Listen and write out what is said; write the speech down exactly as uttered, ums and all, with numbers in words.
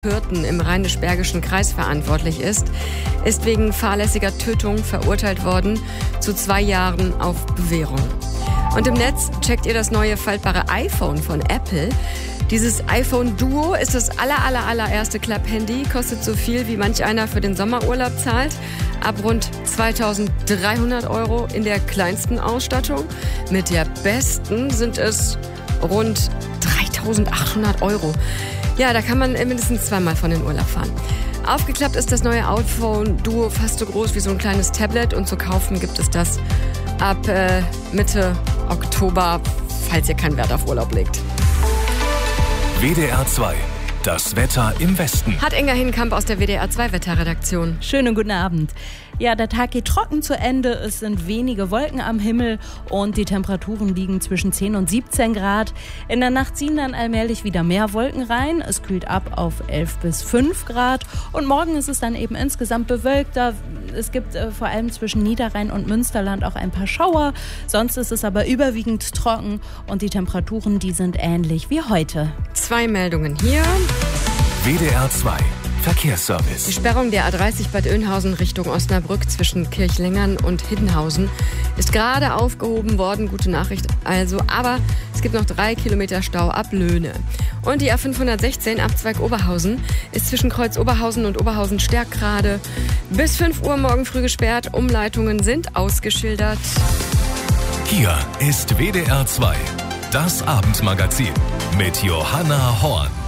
Hürten im Rheinisch-Bergischen Kreis verantwortlich ist, ist wegen fahrlässiger Tötung verurteilt worden zu zwei Jahren auf Bewährung. Und im Netz checkt ihr das neue faltbare iPhone von Apple. Dieses iPhone Duo ist das aller, aller, allererste Klapp-Handy, kostet so viel, wie manch einer für den Sommerurlaub zahlt. Ab rund zweitausenddreihundert Euro in der kleinsten Ausstattung. Mit der besten sind es rund dreitausendachthundert Euro. Ja, da kann man mindestens zweimal von in Urlaub fahren. Aufgeklappt ist das neue iPhone Duo fast so groß wie so ein kleines Tablet und zu kaufen gibt es das ab äh, Mitte Oktober, falls ihr keinen Wert auf Urlaub legt. W D R zwei. Das Wetter im Westen. Hat Inga Hinkamp aus der W D R zwei Wetterredaktion. Schönen guten Abend. Ja, der Tag geht trocken zu Ende. Es sind wenige Wolken am Himmel und die Temperaturen liegen zwischen zehn und siebzehn Grad. In der Nacht ziehen dann allmählich wieder mehr Wolken rein. Es kühlt ab auf elf bis fünf Grad. Und morgen ist es dann eben insgesamt bewölkter. Es gibt äh, vor allem zwischen Niederrhein und Münsterland auch ein paar Schauer. Sonst ist es aber überwiegend trocken und die Temperaturen, die sind ähnlich wie heute. Zwei Meldungen hier. W D R zwei. Verkehrsservice. Die Sperrung der A dreißig Bad Oeynhausen Richtung Osnabrück zwischen Kirchlengern und Hiddenhausen ist gerade aufgehoben worden. Gute Nachricht also. Aber es gibt noch drei Kilometer Stau ab Löhne. Und die A fünfhundertsechzehn Abzweig Oberhausen ist zwischen Kreuz Oberhausen und Oberhausen-Stärkrade bis fünf Uhr morgen früh gesperrt. Umleitungen sind ausgeschildert. Hier ist W D R zwei. Das Abendmagazin mit Johanna Horn.